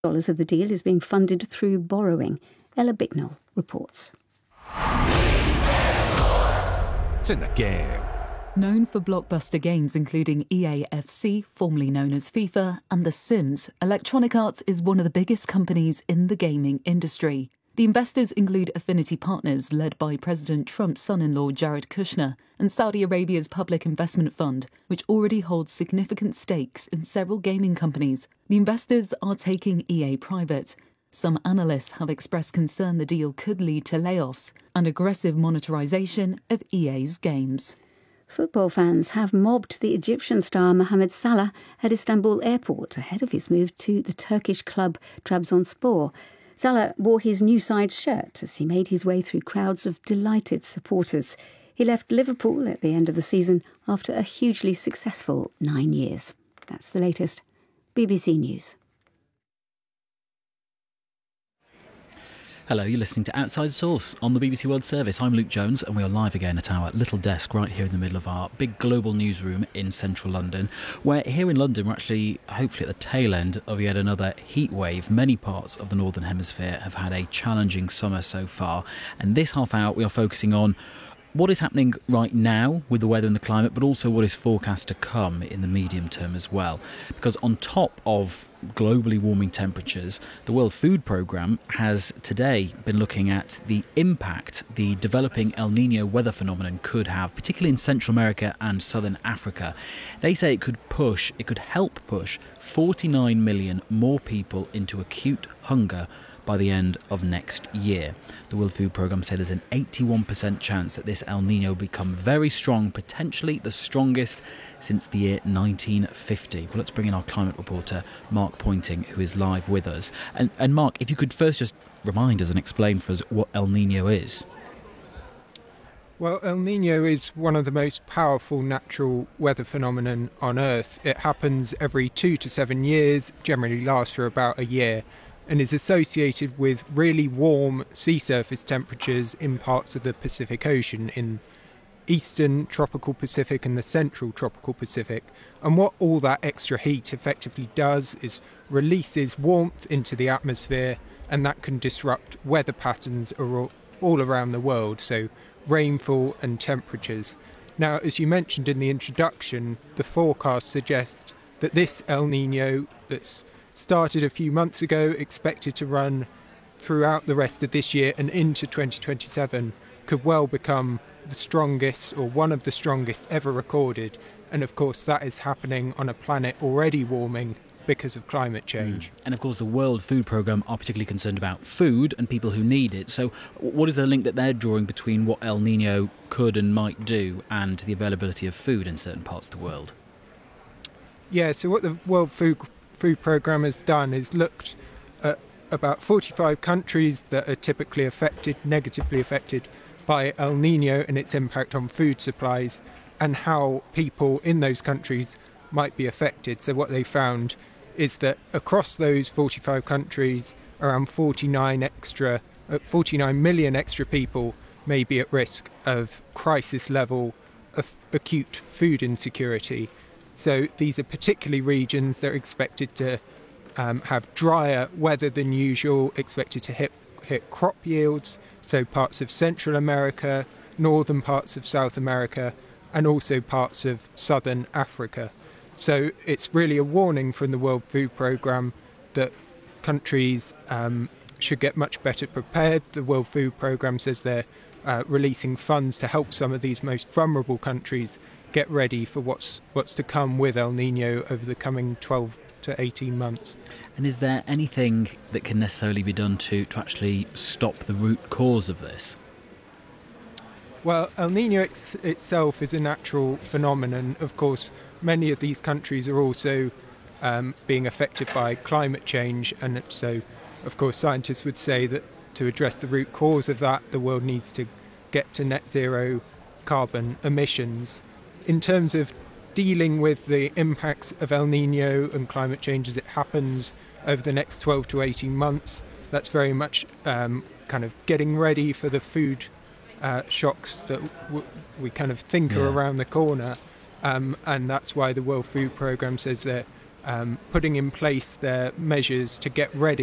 Dollars of the deal is being funded through borrowing. Ella Bicknell reports. It's in the game. Known for blockbuster games including EAFC, formerly known as FIFA, and The Sims, Electronic Arts is one of the biggest companies in the gaming industry. The investors include Affinity Partners, led by President Trump's son-in-law Jared Kushner, and Saudi Arabia's Public Investment Fund, which already holds significant stakes in several gaming companies. The investors are taking EA private. Some analysts have expressed concern the deal could lead to layoffs and aggressive monetarisation of EA's games. Football fans have mobbed the Egyptian star Mohamed Salah at Istanbul airport ahead of his move to the Turkish club Trabzonspor. Salah wore his new side's shirt as he made his way through crowds of delighted supporters. He left Liverpool at the end of the season after a hugely successful 9 years. That's the latest. BBC News. Hello, you're listening to Outside Source on the BBC World Service. I'm Luke Jones and we are live again at our little desk right here in the middle of our big global newsroom in central London, where here in London we're actually hopefully at the tail end of yet another heat wave. Many parts of the Northern Hemisphere have had a challenging summer so far, and this half hour we are focusing on what is happening right now with the weather and the climate, but also what is forecast to come in the medium term as well. Because on top of globally warming temperatures, the World Food Programme has today been looking at the impact the developing El Nino weather phenomenon could have, particularly in Central America and Southern Africa. They say it could help push 49 million more people into acute hunger by the end of next year. The World Food Programme say there's an 81% chance that this El Nino will become very strong, potentially the strongest since the year 1950. Well, let's bring in our climate reporter, Mark Pointing, who is live with us. And Mark, if you could first just remind us and explain for us what El Nino is. Well, El Nino is one of the most powerful natural weather phenomenon on Earth. It happens every 2 to 7 years, generally lasts for about a year, and is associated with really warm sea surface temperatures in parts of the Pacific Ocean, in eastern tropical Pacific and the central tropical Pacific. And what all that extra heat effectively does is releases warmth into the atmosphere, and that can disrupt weather patterns all around the world, so rainfall and temperatures. Now, as you mentioned in the introduction, the forecast suggests that this El Nino that's started a few months ago, expected to run throughout the rest of this year and into 2027, could well become the strongest or one of the strongest ever recorded. And of course that is happening on a planet already warming because of climate change. And of course the World Food Programme are particularly concerned about food and people who need it. So what is the link that they're drawing between what El Nino could and might do and the availability of food in certain parts of the world? Yeah, so what the World Food Programme has done is looked at about 45 countries that are typically negatively affected by El Nino and its impact on food supplies, and how people in those countries might be affected. So what they found is that across those 45 countries, around 49 million extra people may be at risk of crisis level of acute food insecurity. So these are particularly regions that are expected to have drier weather than usual, expected to hit crop yields, so parts of Central America, northern parts of South America, and also parts of southern Africa. So it's really a warning from the World Food Programme that countries should get much better prepared. The World Food Programme says they're releasing funds to help some of these most vulnerable countries get ready for what's to come with El Nino over the coming 12 to 18 months. And is there anything that can necessarily be done to actually stop the root cause of this? Well, El Nino itself is a natural phenomenon. Of course, many of these countries are also being affected by climate change, and so, of course, scientists would say that to address the root cause of that, the world needs to get to net zero carbon emissions. In terms of dealing with the impacts of El Nino and climate change as it happens over the next 12 to 18 months, that's very much kind of getting ready for the food shocks that we kind of think are around the corner. And that's why the World Food Programme says they're putting in place their measures to get ready